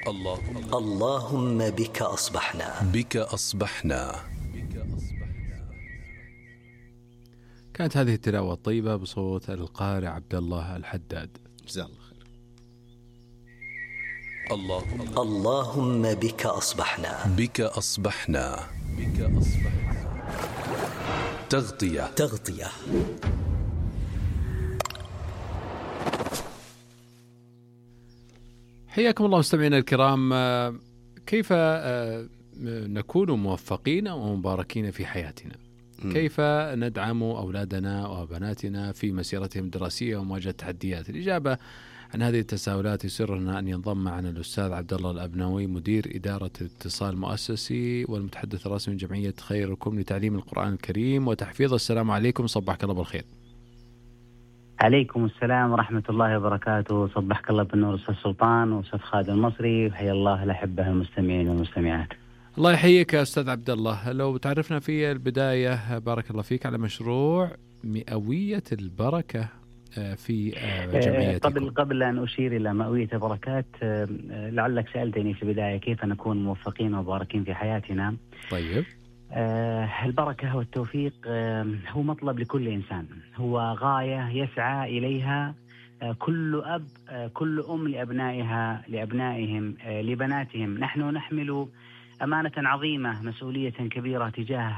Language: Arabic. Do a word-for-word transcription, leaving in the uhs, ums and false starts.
اللهم اللهم بك أصبحنا بك أصبحنا. كانت هذه التلاوة الطيبة بصوت القارئ عبد الله الحداد، جزاه الله خير. اللهم اللهم بك أصبحنا بك أصبحنا بك أصبحنا. تغطية تغطية. حياكم الله مستمعينا الكرام. كيف نكون موفقين ومباركين في حياتنا؟ كيف ندعم أولادنا وبناتنا في مسيرتهم الدراسية ومواجهة التحديات؟ الإجابة عن هذه التساؤلات يسرنا أن ينضم معنا الأستاذ عبد الله الأبنوي، مدير إدارة الاتصال المؤسسي والمتحدث الرسمي من جمعية خيركم لتعليم القرآن الكريم وتحفيظه. السلام عليكم، صبحك الله بالخير. عليكم السلام ورحمة الله وبركاته. صبحك الله بالنور أستاذ سلطان وأستاذ خالد المصري، وحيا الله الأحبة المستمعين والمستمعات. الله يحييك يا أستاذ عبد الله. لو تعرفنا في البداية بارك الله فيك على مشروع مئوية البركة في جمعيتكم. قبل قبل أن أشير إلى مئوية البركات، لعلك سألتني في البداية كيف نكون موفقين ومباركين في حياتنا. طيب. آه البركة والتوفيق آه هو مطلب لكل إنسان، هو غاية يسعى إليها آه كل أب آه كل أم لأبنائها لأبنائهم آه لبناتهم. نحن نحمل أمانة عظيمة، مسؤولية كبيرة تجاه